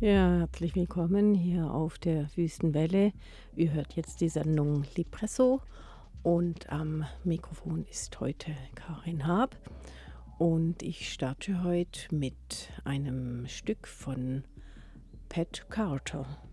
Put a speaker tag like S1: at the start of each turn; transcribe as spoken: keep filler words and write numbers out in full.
S1: Ja, herzlich willkommen hier auf der Wüstenwelle. Ihr hört jetzt die Sendung Lipresso und am Mikrofon ist heute Karin Haab und ich starte heute mit einem Stück von Pat Carter.